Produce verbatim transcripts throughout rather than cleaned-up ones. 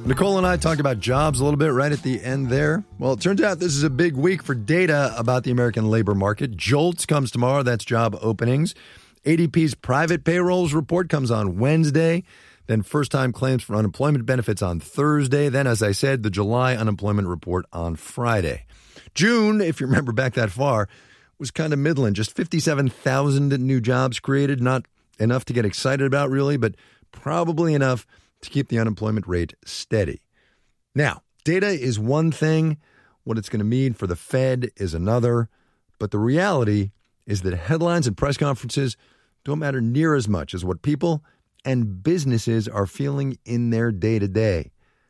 Nicole and I talked about jobs a little bit right at the end there. Well, it turns out this is a big week for data about the American labor market. JOLTS comes tomorrow. That's job openings. A D P's private payrolls report comes on Wednesday. Then first-time claims for unemployment benefits on Thursday. Then, as I said, the July unemployment report on Friday. June, if you remember back that far, was kind of middling. Just fifty-seven thousand new jobs created. Not enough to get excited about, really, but probably enough to keep the unemployment rate steady. Now, data is one thing. What it's going to mean for the Fed is another. But the reality is that headlines and press conferences don't matter near as much as what people and businesses are feeling in their day-to-day.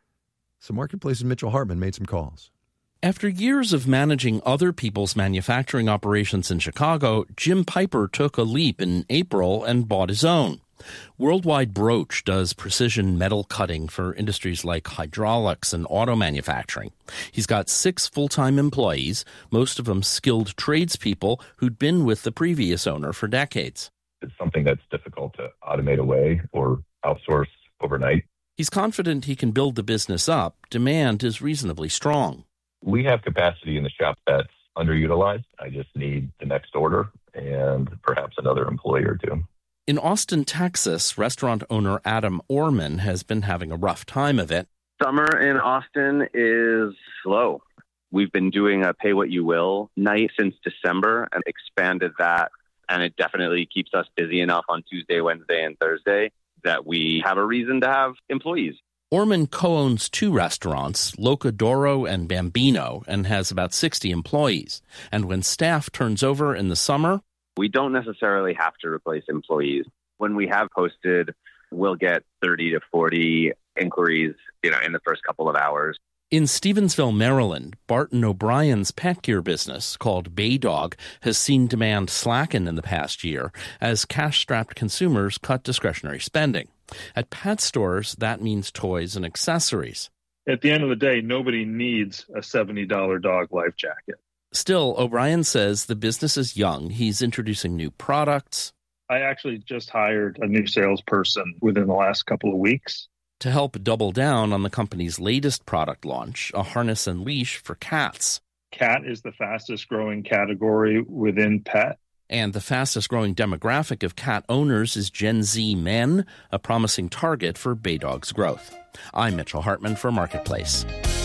So Marketplace's Mitchell Hartman made some calls. After years of managing other people's manufacturing operations in Chicago, Jim Piper took a leap in April and bought his own. Worldwide Broach does precision metal cutting for industries like hydraulics and auto manufacturing. He's got six full-time employees, most of them skilled tradespeople who'd been with the previous owner for decades. It's something that's difficult to automate away or outsource overnight. He's confident he can build the business up. Demand is reasonably strong. We have capacity in the shop that's underutilized. I just need the next order and perhaps another employee or two. In Austin, Texas, restaurant owner Adam Orman has been having a rough time of it. Summer in Austin is slow. We've been doing a pay what you will night since December and expanded that. And it definitely keeps us busy enough on Tuesday, Wednesday, and Thursday that we have a reason to have employees. Orman co-owns two restaurants, Locadoro and Bambino, and has about sixty employees. And when staff turns over in the summer, we don't necessarily have to replace employees. When we have posted, we'll get thirty to forty inquiries, you know, in the first couple of hours. In Stevensville, Maryland, Barton O'Brien's pet care business, called Baydog, has seen demand slacken in the past year as cash-strapped consumers cut discretionary spending. At pet stores, that means toys and accessories. At the end of the day, nobody needs a seventy dollars dog life jacket. Still, O'Brien says the business is young. He's introducing new products. I actually just hired a new salesperson within the last couple of weeks. To help double down on the company's latest product launch, a harness and leash for cats. Cat is the fastest growing category within pet. And the fastest growing demographic of cat owners is Gen Z men, a promising target for Baydog's growth. I'm Mitchell Hartman for Marketplace.